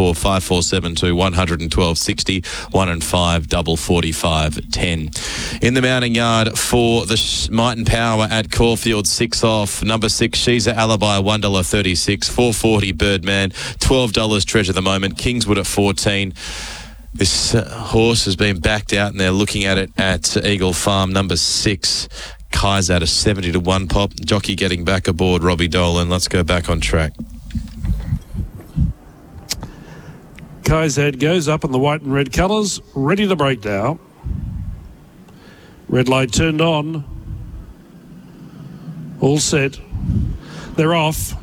04 5472 112 60, 1 and 5 double 45 10. In the mounting yard for the Might and Power at Caulfield, 6 off. Number 6, She's a Alibi, $1.36. 4.40 Birdman, $12 Treasure of the Moment. Kingswood at 14. This horse has been backed out and they're looking at it at Eagle Farm. Number 6, Kaiser at a 70 to 1 pop. Jockey getting back aboard, Robbie Dolan. Let's go back on track. Kaiser goes up in the white and red colours, ready to break now. Red light turned on. All set. They're off.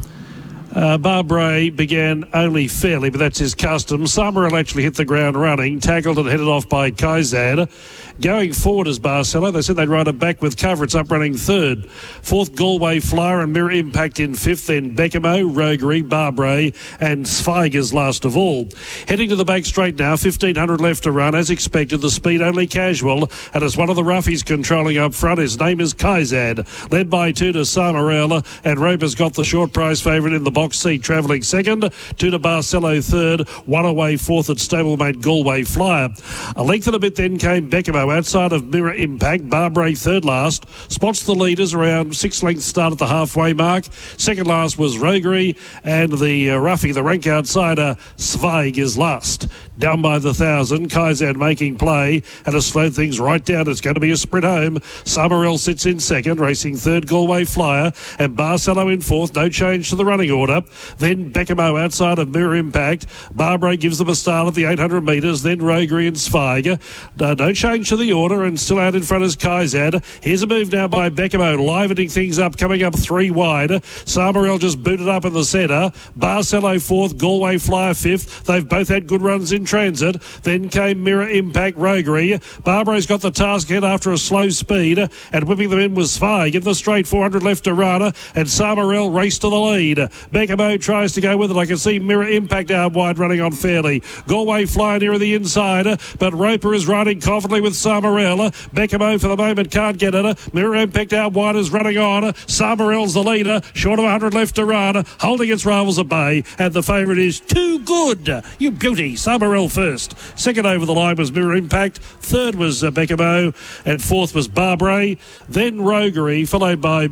Barbray began only fairly, but that's his custom. Summerall actually hit the ground running, tackled and headed off by Kaizad. Going forward is Barcelo. They said they'd ride it back with cover. It's up running third. 4th, Galway Flyer and Mirror Impact in 5th. Then Beckhamo, Roguery, Barbray and Zweigers last of all. Heading to the back straight now. 1,500 left to run. As expected, the speed only casual. And it's one of the roughies controlling up front. His name is Kaizad. Led by 2 to Samarella. And Roper's got the short prize favourite in the box seat travelling second. 2 to Barcelo third. 1 away 4th at stablemate Galway Flyer. A length and a bit then came Beckhamo outside of Mirror Impact. Barbray third last. Spots the leaders around 6 lengths start at the halfway mark. Second last was Roguery. And the roughie, the rank outsider, Zweig is last. Down by the 1,000. Kaizad making play and has slowed things right down. It's going to be a sprint home. Samarell sits in second. Racing third, Galway Flyer. And Barcelo in 4th. No change to the running order. Then Beckhamo outside of Mirror Impact. Barbray gives them a start at the 800 metres. Then Roguery and Zweig. No change to the order, and still out in front is Kaizad. Here's a move now by Beckhamo, livening things up, coming up 3 wide. Samarell just booted up in the centre. Barcelo 4th, Galway Flyer 5th. They've both had good runs in transit. Then came Mirror Impact, Roguery. Barbray's got the task ahead after a slow speed, and whipping them in was Zweig. In the straight, 400 left to run, and Samarell raced to the lead. Beckhamo tries to go with it. I can see Mirror Impact out wide running on fairly. Galway Flyer near the inside, but Roper is riding confidently with Samarell. Beckhamo for the moment can't get it. Mirror Impact out wide is running on. Samarell's the leader. Short of 100 left to run. Holding its rivals at bay. And the favourite is Too Good. You beauty. Samarell first. Second over the line was Mirror Impact. Third was Beckhamo. And 4th was Barbray. Then Roguery, followed by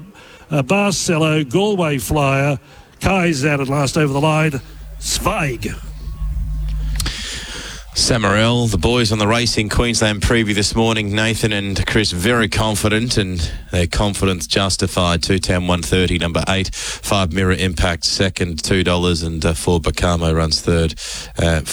Barcelo, Galway Flyer, Kaizad at last over the line, Zweig. Samarell, the boys on the Racing Queensland preview this morning, Nathan and Chris, very confident, and their confidence justified. 210 130, number 8. 5 Mirror Impact second, $2, and 4 Bacamo runs third at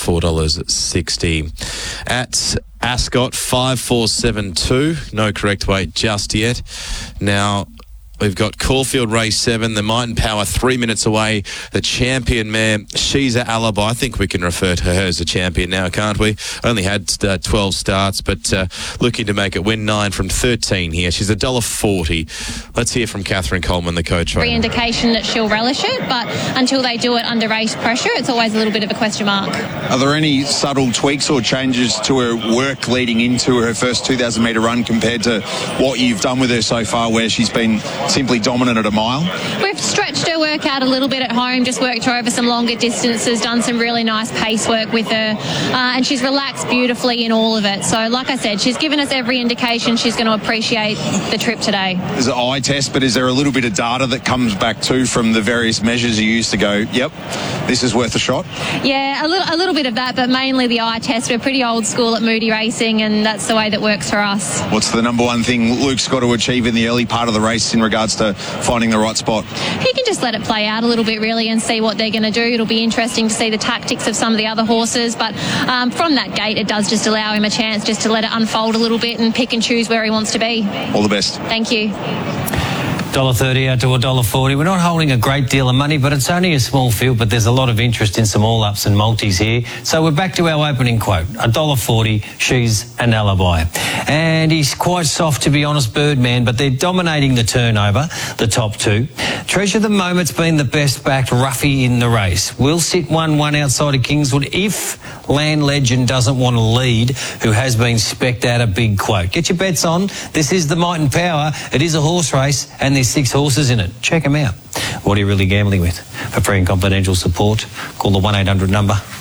$4.60. At Ascot, 5472, no correct weight just yet. Now we've got Caulfield Race 7, the Might and Power 3 minutes away. The champion mare, She's a Alibi. I think we can refer to her as a champion now, can't we? Only had 12 starts, but looking to make it win 9 from 13 here. She's $1.40. Let's hear from Catherine Coleman, the co-trainer. Every indication that she'll relish it, but until they do it under race pressure, it's always a little bit of a question mark. Are there any subtle tweaks or changes to her work leading into her first 2,000 metre run compared to what you've done with her so far, where she's been simply dominant at a mile? We've stretched her work out a little bit at home, just worked her over some longer distances, done some really nice pace work with her, and she's relaxed beautifully in all of it. So like I said, she's given us every indication she's going to appreciate the trip today. There's an eye test, but is there a little bit of data that comes back too from the various measures you use to go, yep, this is worth a shot? Yeah, a little bit of that, but mainly the eye test. We're pretty old school at Moody Racing, and that's the way that works for us. What's the number one thing Luke's got to achieve in the early part of the race in regards to finding the right spot? He can just let it play out a little bit really and see what they're going to do. It'll be interesting to see the tactics of some of the other horses, but from that gate it does just allow him a chance just to let it unfold a little bit and pick and choose where he wants to be. All the best. Thank you. $1.30 out to $1.40. We're not holding a great deal of money, but it's only a small field, but there's a lot of interest in some all-ups and multis here. So we're back to our opening quote, $1.40, She's an Alibi. And he's quite soft, to be honest, Birdman, but they're dominating the turnover, the top two. Treasure of the Moment's been the best backed roughie in the race. Will sit 1-1 outside of Kingswood if Land Legend doesn't want to lead, who has been specced out a big quote. Get your bets on. This is the Might and Power. It is a horse race, and there's 6 horses in it. Check them out. What are you really gambling with? For free and confidential support, call the 1-800 number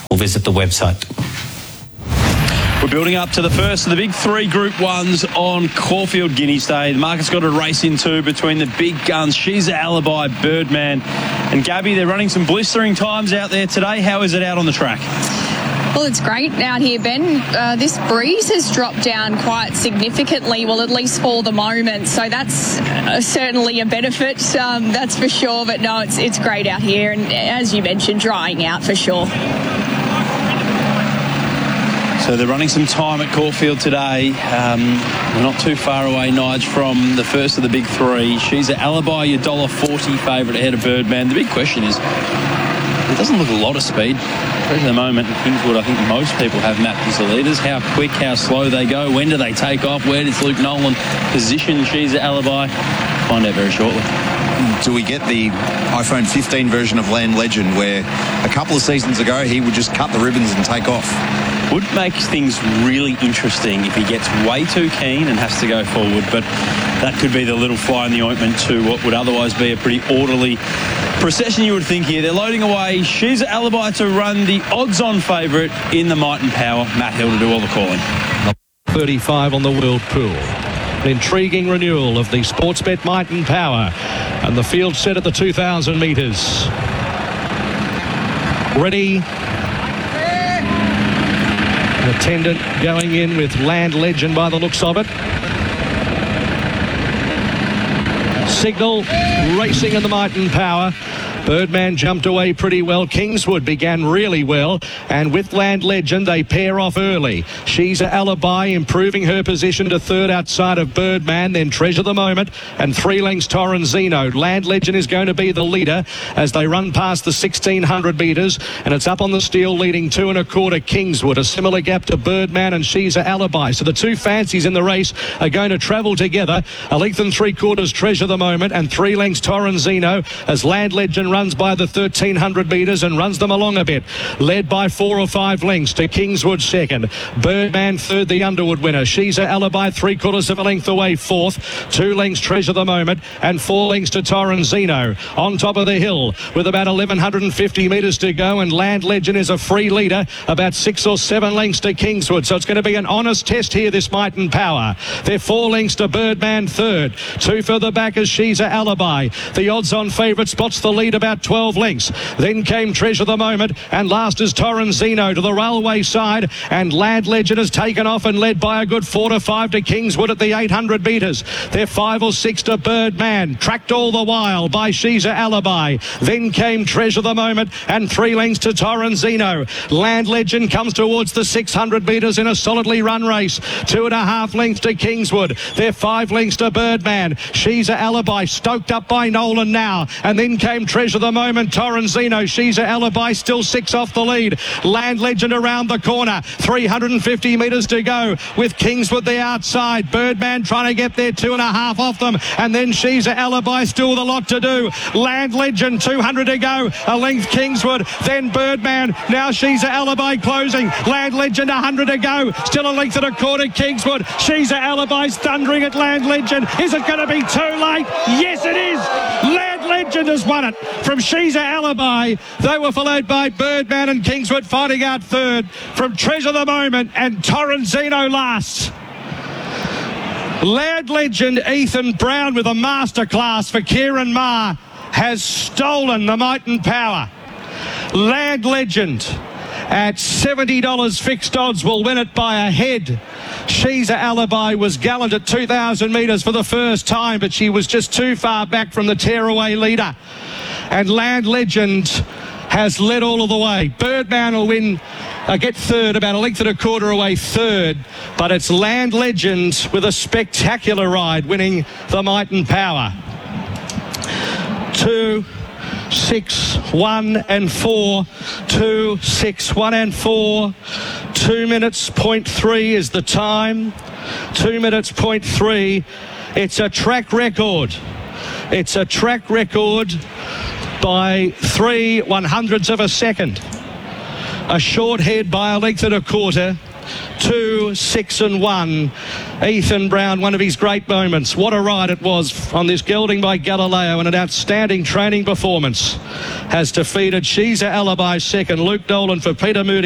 visit the website. We're building up to the first of the big three Group 1s on Caulfield Guineas Day. The market's got a race in two between the big guns, She's a Alibi, Birdman and Gabby. They're running some blistering times out there today. How is it out on the track? Well, it's great out here, Ben. This breeze has dropped down quite significantly, well, at least for the moment. So that's certainly a benefit, that's for sure. But no, it's great out here. And as you mentioned, drying out for sure. So they're running some time at Caulfield today. We're not too far away, Nige, from the first of the big three. She's an Alibi, your $1.40 favourite ahead of Birdman. The big question is, it doesn't look a lot of speed. At the moment, Kingswood, I think most people have mapped as the leaders. How quick, how slow they go, when do they take off, where does Luke Nolan position She's an Alibi? Find out very shortly. Do we get the iPhone 15 version of Land Legend where a couple of seasons ago he would just cut the ribbons and take off? Would make things really interesting if he gets way too keen and has to go forward, but that could be the little fly in the ointment to what would otherwise be a pretty orderly procession, you would think here. They're loading away. She's an Alibi to run the odds-on favourite in the Might and Power. Matt Hill to do all the calling. 35 on the World Pool. An intriguing renewal of the Sportsbet Might and Power, and the field set at the 2,000 metres. Ready. An attendant going in with Land Legend by the looks of it. Signal racing in the Might and Power. Birdman jumped away pretty well. Kingswood began really well, and with Land Legend they pair off early. She's an Alibi improving her position to third outside of Birdman, then Treasure the Moment and 3 lengths Torrenzino. Land Legend is going to be the leader as they run past the 1,600 metres, and it's up on the steel leading 2 1/4 Kingswood, a similar gap to Birdman and She's an Alibi. So the two fancies in the race are going to travel together. A length and 3/4 Treasure the Moment and 3 lengths Torrenzino as Land Legend runs by the 1,300 metres and runs them along a bit, led by 4 or 5 lengths to Kingswood second. Birdman third, the Underwood winner. She's an Alibi 3/4 of a length away fourth. 2 lengths Treasure the Moment and 4 lengths to Torrenzino. On top of the hill with about 1,150 metres to go, and Land Legend is a free leader, about 6 or 7 lengths to Kingswood. So it's going to be an honest test here, this Might and Power. They're 4 lengths to Birdman third. 2 further back as She's an Alibi. The odds-on favourite spots the lead about 12 lengths. Then came Treasure the Moment, and last is Torrenzino to the railway side, and Land Legend has taken off and led by a good 4 to 5 to Kingswood at the 800 metres. They're 5 or 6 to Birdman, tracked all the while by She's an Alibi. Then came Treasure the Moment and 3 lengths to Torrenzino. Land Legend comes towards the 600 metres in a solidly run race. 2.5 lengths to Kingswood. They're 5 lengths to Birdman. She's an Alibi stoked up by Nolan now, and then came Treasure the Moment, Torrenzino. She's an Alibi still 6 off the lead. Land Legend around the corner. 350 metres to go with Kingswood the outside. Birdman trying to get there, 2.5 off them, and then She's an Alibi still with a lot to do. Land Legend 200 to go, a length Kingswood, then Birdman. Now She's an Alibi closing. Land Legend 100 to go, still a length and a quarter Kingswood. She's an Alibi's thundering at Land Legend. Is it going to be too late? Yes, it is. Land Legend has won it from She's an Alibi. They were followed by Birdman and Kingswood fighting out third from Treasure the Moment and Torrenzino last. Land Legend Ethan Brown with a masterclass for Kieran Maher has stolen the Might and Power. Land Legend at $70 fixed odds will win it by a head. She's an Alibi was gallant at 2,000 metres for the first time, but she was just too far back from the tearaway leader. And Land Legend has led all of the way. Birdman will win, get third, about a length and a quarter away third. But it's Land Legend with a spectacular ride winning the Might and Power. 2, 6, 1 and 4. 2, 6, 1 and 4. 2 minutes, 0.3 is the time. 2 minutes, 0.3. It's a track record. It's a track record by 3/100ths of a second. A short head by a length and a quarter. 2, 6 and 1. Ethan Brown, one of his great moments. What a ride it was on this gelding by Galileo, and an outstanding training performance. Has defeated She's an Alibi second. Luke Nolan for Peter Moody.